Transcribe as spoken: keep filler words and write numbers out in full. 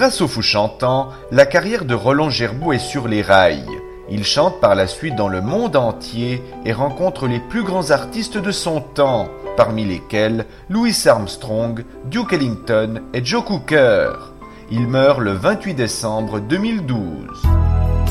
Grâce au Fou chantant, la carrière de Roland Gerbaud est sur les rails. Il chante par la suite dans le monde entier et rencontre les plus grands artistes de son temps, parmi lesquels Louis Armstrong, Duke Ellington et Joe Cocker. Il meurt le vingt-huit décembre deux mille douze.